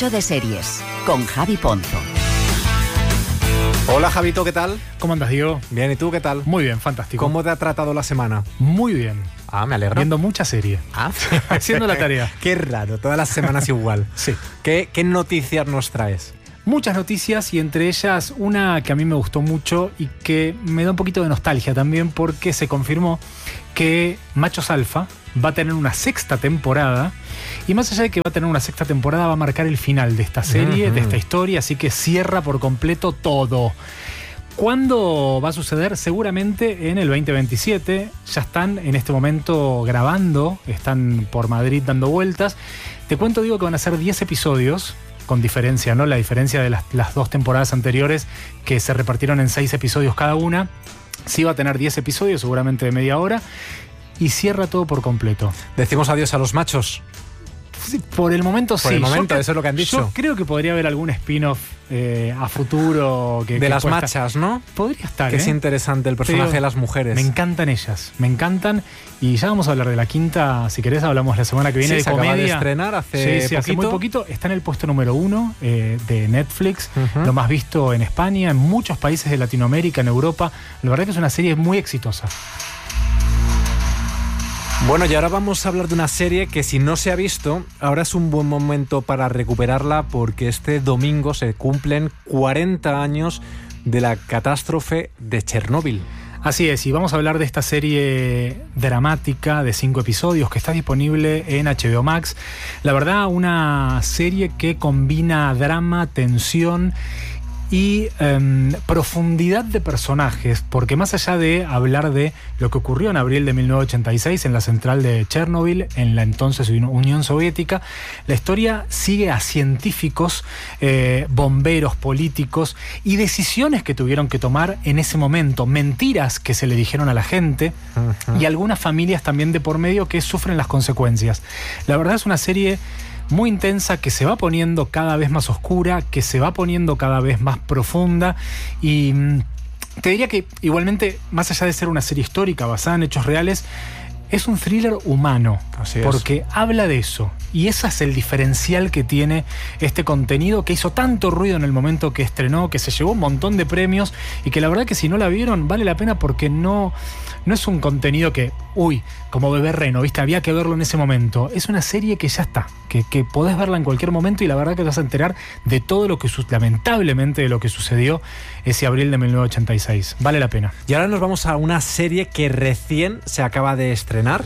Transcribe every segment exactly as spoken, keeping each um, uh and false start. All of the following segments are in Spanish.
ocho de series, con Javi Ponzo. Hola Javito, ¿qué tal? ¿Cómo andas, Diego? Bien, ¿y tú qué tal? Muy bien, fantástico. ¿Cómo te ha tratado la semana? Muy bien. Ah, me alegro. Viendo mucha serie. Ah, haciendo la tarea. Qué raro, todas las semanas igual. Sí. ¿Qué, ¿Qué noticias nos traes? Muchas noticias y entre ellas una que a mí me gustó mucho y que me da un poquito de nostalgia también porque se confirmó que Machos Alfa va a tener una sexta temporada y más allá de que va a tener una sexta temporada va a marcar el final de esta serie, uh-huh. de esta historia, así que cierra por completo todo. ¿Cuándo va a suceder? Seguramente en el veinte veintisiete. Ya están en este momento grabando, están por Madrid dando vueltas. Te cuento, digo, que van a ser diez episodios, con diferencia, ¿no? La diferencia de las, las dos temporadas anteriores que se repartieron en seis episodios cada una. Sí va a tener diez episodios, seguramente de media hora, y cierra todo por completo. ¿Decimos adiós a los machos? Sí, por el momento sí. Por el momento, yo, eso es lo que han dicho. Yo creo que podría haber algún spin-off eh, a futuro. Que, de que las cuesta. machas, ¿no? Podría estar, que ¿eh? es interesante el personaje digo, de las mujeres. Me encantan ellas, me encantan. Y ya vamos a hablar de la quinta, si querés hablamos la semana que viene, sí, de se comedia. Acaba de estrenar hace, sí, sí, hace muy poquito. Está en el puesto número uno eh, de Netflix, uh-huh. lo más visto en España, en muchos países de Latinoamérica, en Europa. La verdad que es una serie muy exitosa. Bueno, y ahora vamos a hablar de una serie que si no se ha visto, ahora es un buen momento para recuperarla porque este domingo se cumplen cuarenta años de la catástrofe de Chernóbil. Así es, y vamos a hablar de esta serie dramática de cinco episodios que está disponible en H B O Max. La verdad, una serie que combina drama, tensión y um, profundidad de personajes, porque más allá de hablar de lo que ocurrió en abril de mil novecientos ochenta y seis en la central de Chernobyl, en la entonces Unión Soviética, la historia sigue a científicos, eh, bomberos, políticos y decisiones que tuvieron que tomar en ese momento, mentiras que se le dijeron a la gente uh-huh. y algunas familias también de por medio que sufren las consecuencias. La verdad es una serie muy intensa, que se va poniendo cada vez más oscura, que se va poniendo cada vez más profunda y mmm, te diría que igualmente, más allá de ser una serie histórica basada en hechos reales, es un thriller humano. Así es. Porque habla de eso. Y ese es el diferencial que tiene este contenido que hizo tanto ruido en el momento que estrenó, que se llevó un montón de premios y que la verdad que si no la vieron vale la pena porque no, no es un contenido que, uy, como Bebé Reno, ¿viste? Había que verlo en ese momento. Es una serie que ya está, que, que podés verla en cualquier momento y la verdad que te vas a enterar de todo lo que, lamentablemente, de lo que sucedió ese abril de mil novecientos ochenta y seis. Vale la pena. Y ahora nos vamos a una serie que recién se acaba de estrenar.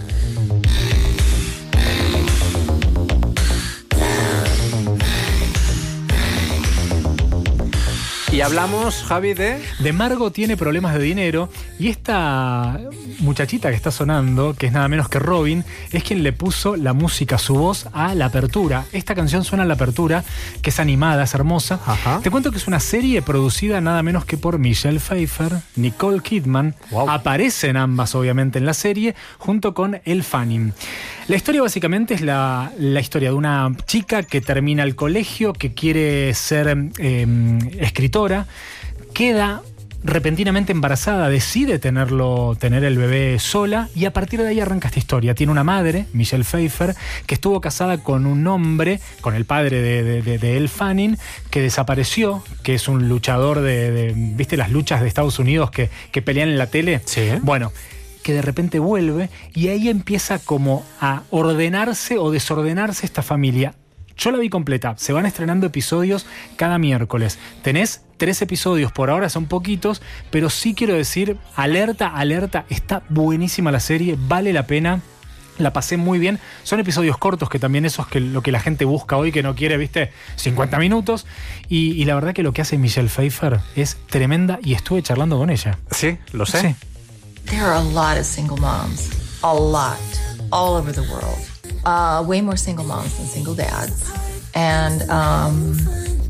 Y hablamos, Javi, de... De Margo tiene problemas de dinero y esta muchachita que está sonando, que es nada menos que Robin, es quien le puso la música, su voz, a la apertura. Esta canción suena en la apertura, que es animada, es hermosa. Ajá. Te cuento que es una serie producida nada menos que por Michelle Pfeiffer, Nicole Kidman. Wow. Aparecen ambas, obviamente, en la serie, junto con Elle Fanning. La historia básicamente es la, la historia de una chica que termina el colegio, que quiere ser eh, escritora, queda repentinamente embarazada, decide tenerlo, tener el bebé sola y a partir de ahí arranca esta historia. Tiene una madre, Michelle Pfeiffer, que estuvo casada con un hombre, con el padre de, de, de, de Elle Fanning, que desapareció, que es un luchador de, de ¿viste las luchas de Estados Unidos que, que pelean en la tele? Sí. Bueno, que de repente vuelve y ahí empieza como a ordenarse o desordenarse esta familia. Yo la vi completa, se van estrenando episodios cada miércoles. Tenés tres episodios, por ahora son poquitos, pero sí quiero decir, alerta, alerta, está buenísima la serie, vale la pena. La pasé muy bien. Son episodios cortos, que también eso es que lo que la gente busca hoy, que no quiere, ¿viste? cincuenta minutos. Y, y la verdad que lo que hace Michelle Pfeiffer es tremenda y estuve charlando con ella. Sí, lo sé. Sí. There are a lot of single moms. A lot. All over the world. Uh, way more single moms than single dads. And um,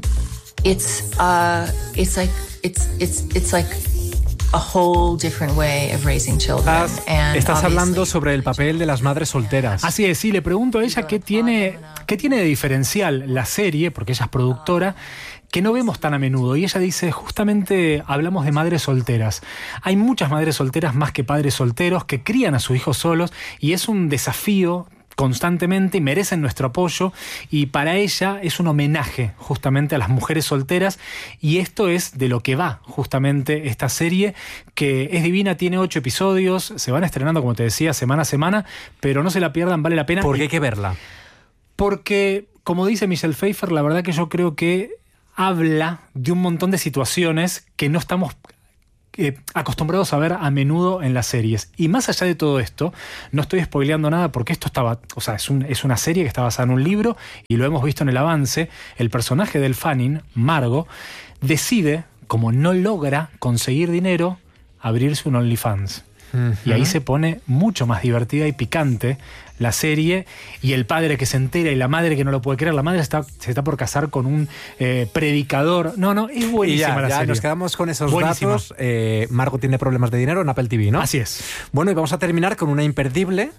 it's uh, it's like it's it's it's like a whole different way of raising children. Estás, And estás hablando obviously- sobre el papel de las madres solteras. Así es, sí, le pregunto a ella qué tiene, qué tiene de diferencial la serie, porque ella es productora, que no vemos tan a menudo. Y ella dice, justamente hablamos de madres solteras. Hay muchas madres solteras más que padres solteros que crían a sus hijos solos y es un desafío constantemente y merecen nuestro apoyo, y para ella es un homenaje justamente a las mujeres solteras, y esto es de lo que va justamente esta serie, que es divina, tiene ocho episodios, se van estrenando, como te decía, semana a semana, pero no se la pierdan, vale la pena. ¿Por qué hay que verla? Porque, como dice Michelle Pfeiffer, la verdad que yo creo que habla de un montón de situaciones que no estamos Eh, acostumbrados a ver a menudo en las series. Y más allá de todo esto, no estoy spoileando nada porque esto estaba, o sea, es, un, es una serie que está basada en un libro y lo hemos visto en el avance. El personaje del Fanning, Margot, decide, como no logra conseguir dinero, abrirse un OnlyFans. Uh-huh. Y ahí se pone mucho más divertida y picante la serie, y el padre que se entera y la madre que no lo puede creer. La madre está, se está por casar con un eh, predicador. No, no, es buenísima y ya, la ya serie. Nos quedamos con esos buenísima. datos. Eh, Margot tiene problemas de dinero en Apple T V, ¿no? Así es. Bueno, y vamos a terminar con una imperdible.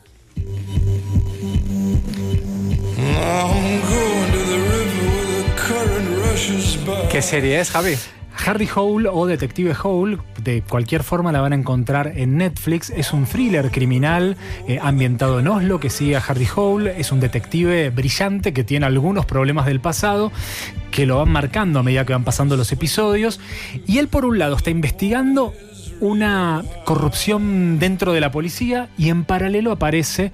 ¿Qué serie es, Javi? Harry Hole o Detective Hole, de cualquier forma la van a encontrar en Netflix. Es un thriller criminal eh, ambientado en Oslo que sigue a Harry Hole. Es un detective brillante que tiene algunos problemas del pasado que lo van marcando a medida que van pasando los episodios. Y él, por un lado, está investigando una corrupción dentro de la policía, y en paralelo aparece,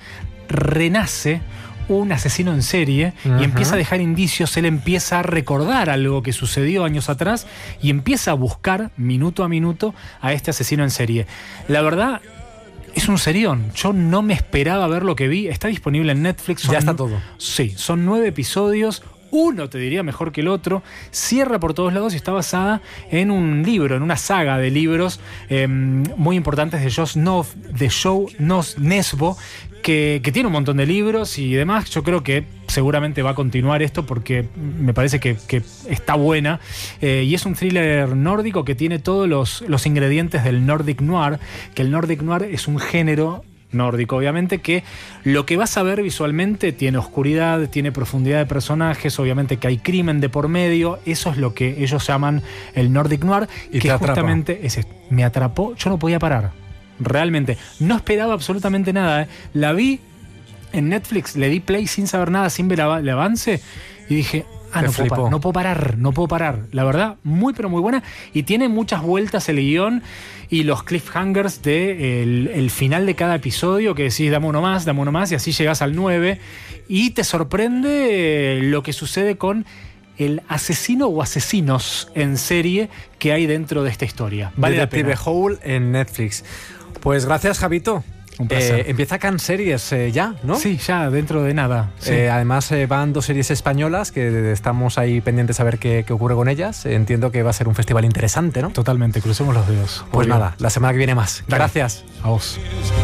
renace un asesino en serie. Uh-huh. Y empieza a dejar indicios. Él empieza a recordar algo que sucedió años atrás y empieza a buscar minuto a minuto a este asesino en serie. La verdad, es un serión. Yo no me esperaba ver lo que vi. Está disponible en Netflix. Son, ya está todo. Sí, son nueve episodios. Uno te diría mejor que el otro. Cierra por todos lados y está basada en un libro, en una saga de libros eh, muy importantes de Josh Knopf, de Joe Nesbo, que, que tiene un montón de libros y demás. Yo creo que seguramente va a continuar esto porque me parece que, que está buena. Eh, y es un thriller nórdico que tiene todos los, los ingredientes del Nordic Noir, que el Nordic Noir es un género nórdico, obviamente, que lo que vas a ver visualmente tiene oscuridad, tiene profundidad de personajes, obviamente que hay crimen de por medio. Eso es lo que ellos llaman el Nordic Noir, y que justamente ese, me atrapó. Yo no podía parar, realmente no esperaba absolutamente nada, ¿eh? La vi en Netflix, le di play sin saber nada, sin ver el avance, y dije, ah, no puedo, parar, no puedo parar, no puedo parar. La verdad, muy pero muy buena, y tiene muchas vueltas el guión y los cliffhangers de el, el final de cada episodio, que decís, dame uno más, dame uno más, y así llegas al nueve, y te sorprende lo que sucede con el asesino o asesinos en serie que hay dentro de esta historia. Vale la pena. Detective Hole en Netflix. Pues gracias, Javito. Un placer. Eh, empieza Can Series eh, ya, ¿no? Sí, ya, dentro de nada. Sí. Eh, además eh, van dos series españolas que estamos ahí pendientes a ver qué, qué ocurre con ellas. Eh, entiendo que va a ser un festival interesante, ¿no? Totalmente, crucemos los dedos. Pues Obvio. Nada, la semana que viene más. Dale. Gracias. A vos.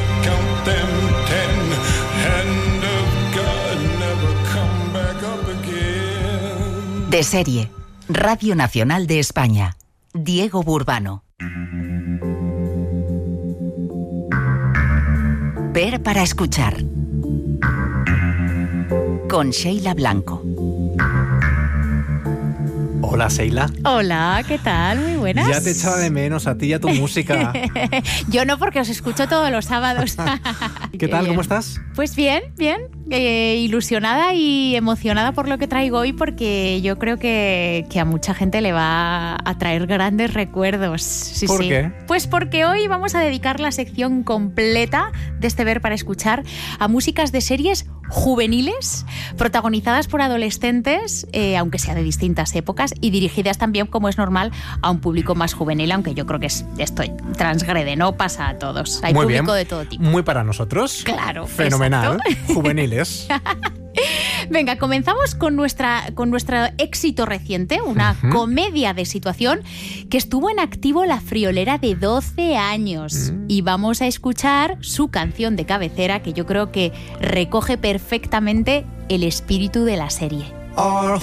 De serie, Radio Nacional de España. Diego Burbano. Ver para escuchar. Con Sheila Blanco. Hola, Sheila. Hola, ¿qué tal? Muy buenas. Ya te echaba de menos a ti y a tu música. Yo no, porque os escucho todos los sábados. ¿Qué, Qué tal? bien. ¿Cómo estás? Pues bien, bien. Eh, ilusionada y emocionada por lo que traigo hoy, porque yo creo que, que a mucha gente le va a traer grandes recuerdos. Sí, ¿Por sí. qué? Pues porque hoy vamos a dedicar la sección completa de este Ver para escuchar a músicas de series juveniles, protagonizadas por adolescentes, eh, aunque sea de distintas épocas, y dirigidas también, como es normal, a un público más juvenil, aunque yo creo que es, esto transgrede, no pasa a todos. Hay Muy público bien. de todo tipo. Muy para nosotros. Claro. Fenomenal. Exacto. Juveniles. Venga, comenzamos con, nuestra, con nuestro éxito reciente, una uh-huh. comedia de situación que estuvo en activo la friolera de doce años. Uh-huh. Y vamos a escuchar su canción de cabecera, que yo creo que recoge perfectamente el espíritu de la serie. Our